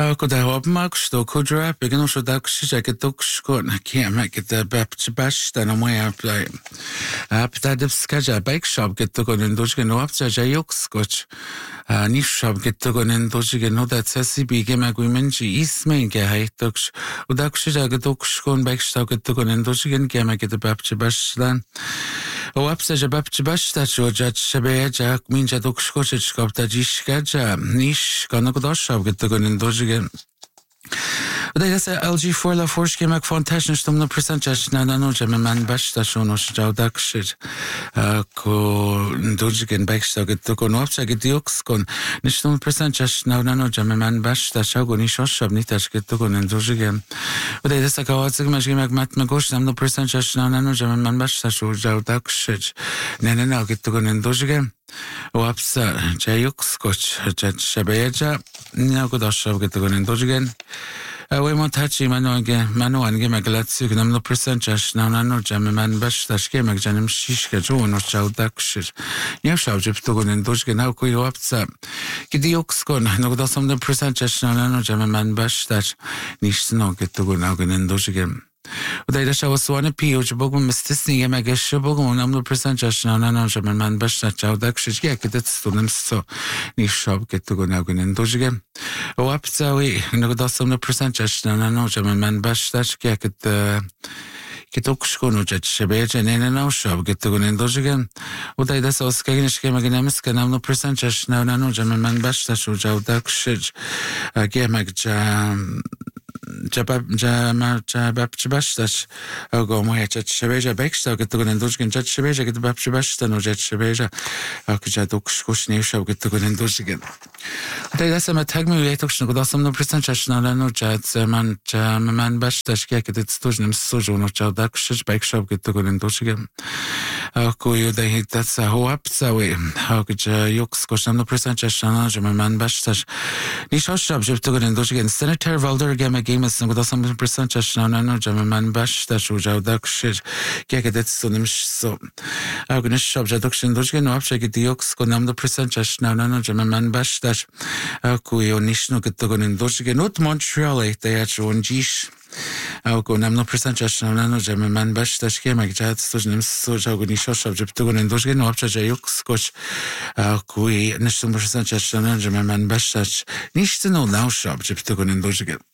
Kuda hopmak sto kudra begin so dak shake tok skon make the bash than my apply. That the skaja bike shop get to go in dojgen no apsa jayok scotch. Niche shop get to go in dojgen no that sassy begin agreemenji ismain gehitoks. Udak shake tok skon bike shop get to go in dojgen game get the bapch bash then. O apsa jabapch bash that jo judge shabe jack means a dok scotch shop that jishkaja niche gonna go shop get to go in dojgen. But I say LG4 la force game ak fantastic stum no percentage na no jam man bash da shono sjau dak shit ko dojgen backstag to go no upsa get diox kon nicht no percentage na no jam man bash da shau go ni shoshab ni tas get to go no dojgen. But I say ka atsig mas game ak mat me gosh no percentage na no jam man bash da sjau dak shit na get to go no dojgen. O apsa jayuk scotch jet shabeja na go da shau get to go no dojgen. We want touchy mano ange maglatsi gnam no percentage na no jam man bash da ske mag janem shishka jo no chau dakshir nie shau jip to gon dosh genau ko yopsa gidiox kon no da some percentage na no jam man bash da nicht no get to gon gon dosh gem. Och det är så att såna pH bogum mistisning jag gesh bogum nam no percentage na no jam man bash da chau dakshir ge kedet stunem so ni shop get to gon gon dosh gem. O apsa we no da some percentage na no jam man bash da ske get okshkono jet shabeja na shop get to gon dojgen. O da so skagnish ke magnemis ke nam no percentage na no jam man bash da shu jau dakshir ge mag Jabapchibashtash, go my jet shabeja beksta get to go and dojgen jet shabeja get bapchibashta no jet shabeja akjadokshkosh nation get to go and dojgen. That's a tag me later go some no percentage na no jet man bashtash get it stojnim sojo no jadaksh bekshop get to go and dojgen. Ko you they hit that's a ho up so we how could yoks go some no percentage na man bashtash ni shoshab to go and dojgen. Senator Valder game is no some percentage na no jam man bash da shu jau dakshir geget stunim so agnish shop jadokshn dojgen no apshe diox ko nam the percentage na no jam man bash da ku yo nishno get to gon dojgen not Montreal they are on jish go nam no percentage na no jam man bash da ske mag jad stunim so jau go nisho shop to gon dojgen no apshe yox kosh ku nishno percentage na jam man bash da nishno now shop to gon dojgen.